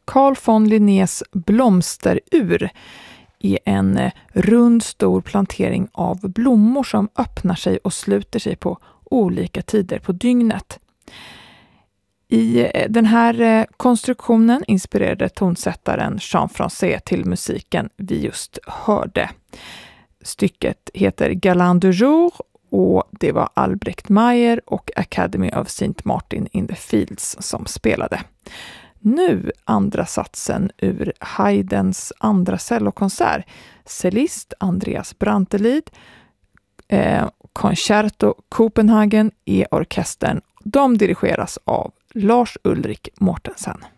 Carl von Linnés blomsterur är en rund stor plantering av blommor som öppnar sig och sluter sig på olika tider på dygnet. I den här konstruktionen inspirerade tonsättaren Jean Francais till musiken vi just hörde. Stycket heter Galant du jour och det var Albrecht Meyer och Academy of St. Martin in the Fields som spelade. Nu andra satsen ur Haydns andra cellokonsert, cellist Andreas Brantelid, Concerto Copenhagen i orkestern. De dirigeras av Lars Ulrik Mortensen.